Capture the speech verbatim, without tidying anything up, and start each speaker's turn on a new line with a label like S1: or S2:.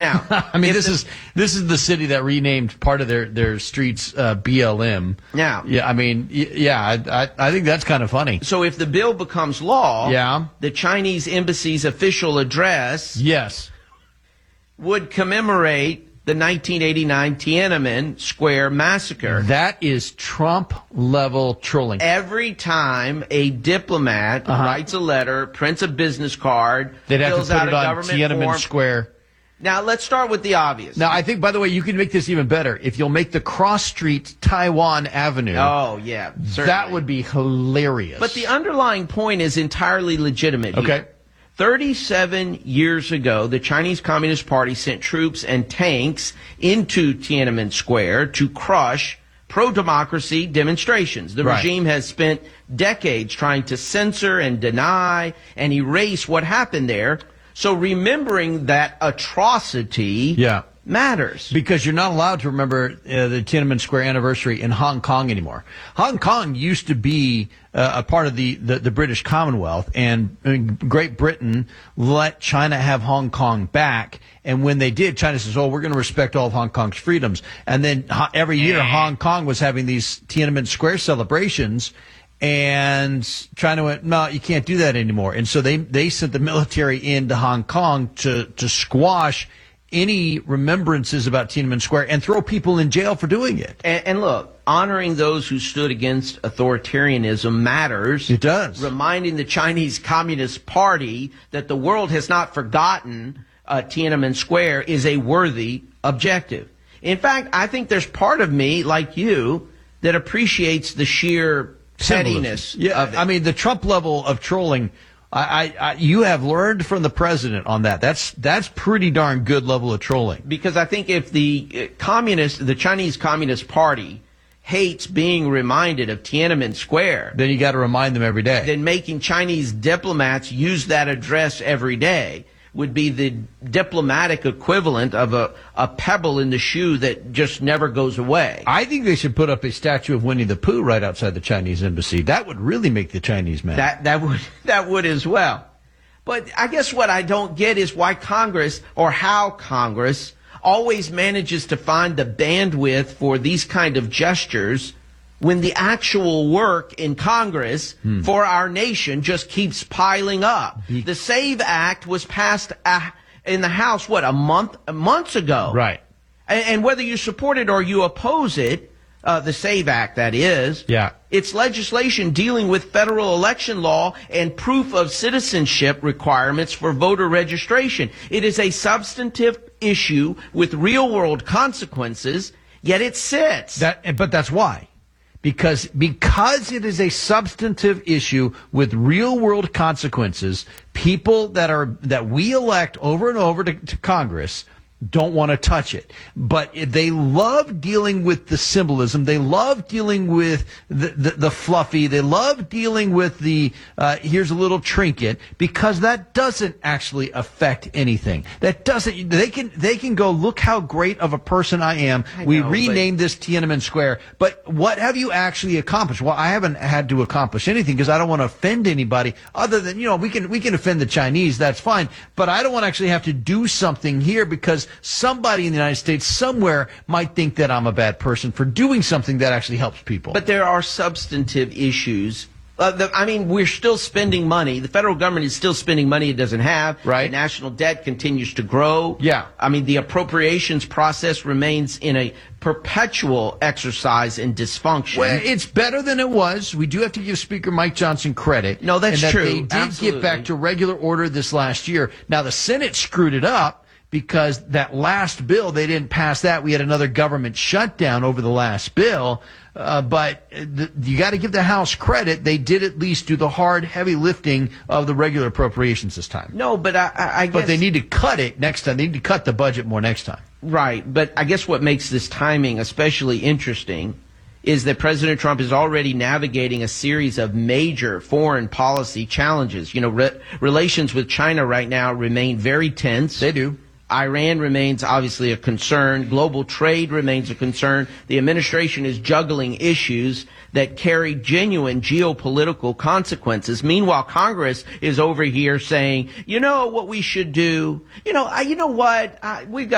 S1: Now,
S2: I mean, this the, is this is the city that renamed part of their their streets uh, B L M.
S1: Now,
S2: yeah, I mean, yeah, I, I I think that's kind of funny.
S1: So if the bill becomes law,
S2: yeah.
S1: the Chinese embassy's official address,
S2: yes,
S1: would commemorate the nineteen eighty-nine Tiananmen Square massacre.
S2: That is Trump-level trolling.
S1: Every time a diplomat uh-huh. writes a letter, prints a business card,
S2: they'd have
S1: fills
S2: to put
S1: out
S2: it
S1: a
S2: on
S1: government
S2: Tiananmen
S1: form.
S2: Square.
S1: Now, let's start with the obvious.
S2: Now, I think, by the way, you can make this even better. If you'll make the cross street Taiwan Avenue.
S1: Oh, yeah, certainly.
S2: That would be hilarious.
S1: But the underlying point is entirely legitimate here.
S2: Okay.
S1: thirty-seven years ago, the Chinese Communist Party sent troops and tanks into Tiananmen Square to crush pro-democracy demonstrations. The
S2: right.
S1: regime has spent decades trying to censor and deny and erase what happened there. So remembering that atrocity
S2: yeah.
S1: matters.
S2: Because you're not allowed to remember uh, the Tiananmen Square anniversary in Hong Kong anymore. Hong Kong used to be uh, a part of the, the, the British Commonwealth, and uh, Great Britain let China have Hong Kong back. And when they did, China says, oh, we're going to respect all of Hong Kong's freedoms. And then uh, every year, Hong Kong was having these Tiananmen Square celebrations. And China went, no, you can't do that anymore. And so they, they sent the military into Hong Kong to, to squash any remembrances about Tiananmen Square and throw people in jail for doing it.
S1: And, and look, honoring those who stood against authoritarianism matters.
S2: It does.
S1: Reminding the Chinese Communist Party that the world has not forgotten uh, Tiananmen Square is a worthy objective. In fact, I think there's part of me, like you, that appreciates the sheer pettiness
S2: yeah,
S1: of it.
S2: I mean, the Trump level of trolling, I, I, I, you have learned from the president on that. That's that's pretty darn good level of trolling.
S1: Because I think if the uh, communist, the Chinese Communist Party hates being reminded of Tiananmen Square,
S2: then you got to remind them every day.
S1: Then making Chinese diplomats use that address every day would be the diplomatic equivalent of a, a pebble in the shoe that just never goes away.
S2: I think they should put up a statue of Winnie the Pooh right outside the Chinese embassy. That would really make the Chinese mad.
S1: That that would that would as well. But I guess what I don't get is why Congress, or how Congress, always manages to find the bandwidth for these kind of gestures when the actual work in Congress hmm. for our nation just keeps piling up. Be- the SAVE Act was passed uh, in the House, what, a month, months ago?
S2: Right.
S1: And, and whether you support it or you oppose it, uh, the SAVE Act, that is,
S2: yeah.
S1: it's legislation dealing with federal election law and proof of citizenship requirements for voter registration. It is a substantive issue with real-world consequences, yet it sits.
S2: That, but that's why. Because because it is a substantive issue with real world consequences, people that are that we elect over and over to, to Congress don't want to touch it. But they love dealing with the symbolism. They love dealing with the, the, the fluffy. They love dealing with the, uh, here's a little trinket, because that doesn't actually affect anything. That doesn't, they can, they can go, look how great of a person I am.
S1: I
S2: we
S1: know,
S2: renamed
S1: but...
S2: this Tiananmen Square. But what have you actually accomplished? Well, I haven't had to accomplish anything because I don't want to offend anybody other than, you know, we can, we can offend the Chinese. That's fine. But I don't want to actually have to do something here because somebody in the United States somewhere might think that I'm a bad person for doing something that actually helps people.
S1: But there are substantive issues. Uh, the, I mean, we're still spending money. The federal government is still spending money it doesn't have.
S2: Right.
S1: The national debt continues to grow.
S2: Yeah.
S1: I mean, the appropriations process remains in a perpetual exercise in dysfunction.
S2: Well, it's better than it was. We do have to give Speaker Mike Johnson credit.
S1: No, that's
S2: and that
S1: true.
S2: They did
S1: Absolutely.
S2: get back to regular order this last year. Now, the Senate screwed it up because that last bill, they didn't pass that. We had another government shutdown over the last bill. Uh, but the, you got to give the House credit. They did at least do the hard, heavy lifting of the regular appropriations this time.
S1: No, but I, I, I guess...
S2: But they need to cut it next time. They need to cut the budget more next time.
S1: Right. But I guess what makes this timing especially interesting is that President Trump is already navigating a series of major foreign policy challenges. You know, re- relations with China right now remain very tense.
S2: They do.
S1: Iran remains obviously a concern. Global trade remains a concern. The administration is juggling issues that carry genuine geopolitical consequences. Meanwhile, Congress is over here saying, you know what we should do? You know, I, you know what? I, we've got